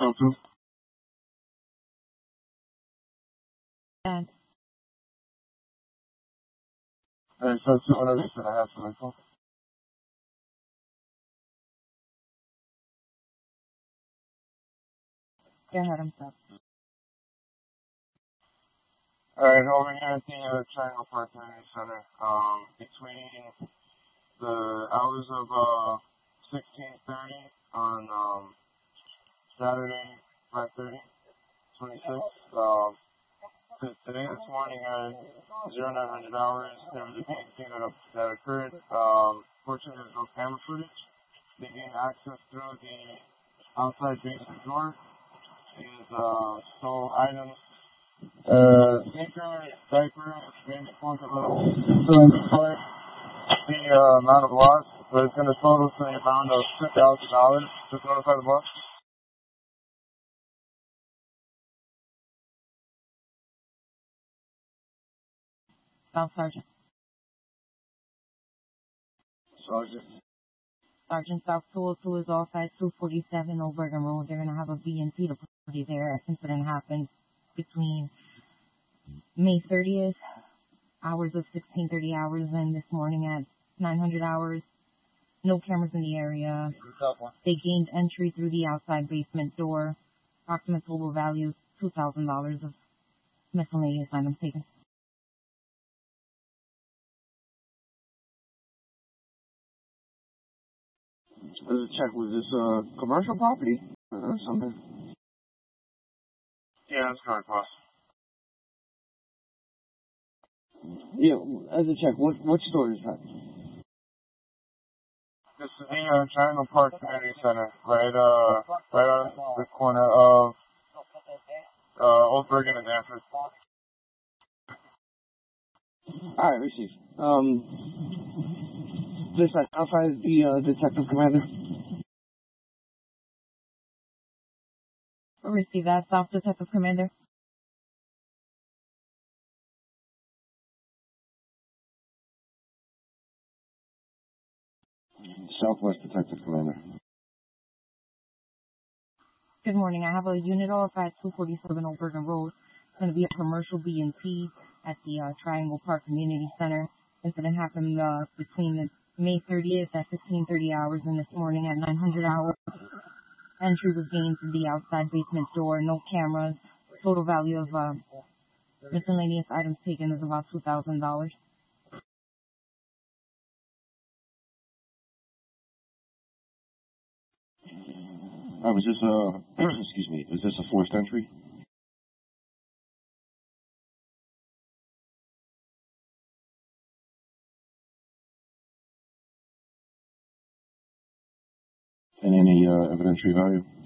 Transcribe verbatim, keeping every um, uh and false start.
So two. And Alright, so two, whatever you said I have for my phone. go ahead, I'm sorry. Alright, over here at the uh, Triangle Park Community Center, um, between the hours of uh, sixteen thirty on um, Saturday, five thirty, twenty-sixth, um, to today, this morning at zero nine hundred hours, there was a painting that, that occurred. Um, fortunately, there's no camera footage. They gained access through the outside basement door and uh, stole items. Uh, sneaker, diaper, maybe closet little inventory. The uh, amount of loss, but it's going to total to the amount of two thousand dollars. Just notify the boss. South Sergeant. Sergeant. Sergeant South two oh two is off at two forty-seven Old Bergen Road. They're going to have a B and P to party there. Incident happened between May thirtieth, hours of sixteen thirty hours, and this morning at nine hundred hours. No cameras in the area. They gained entry through the outside basement door. Approximate total value two thousand dollars of miscellaneous items taken. Let's check, was this uh, commercial property or something? Yeah, that's correct, boss. Yeah, as a check, what what store is that? This is the uh, Triangle Park Community Center, right uh right on the corner of uh Old Bergen and Danforth. Alright, received. Um this identify the uh, detective commander. We'll receive that, South Detective Commander. Southwest Detective Commander. Good morning. I have a unit off at two forty-seven Old Bergen Road. It's going to be a commercial B and P at the uh, Triangle Park Community Center. Incident happened uh, between the May thirtieth at fifteen thirty hours and this morning at nine hundred hours. Entry was gained through the outside basement door. No cameras. Total value of uh, miscellaneous items taken is about two thousand dollars. Uh, was this a, excuse me, was this a forced entry? And any uh, evidentiary value?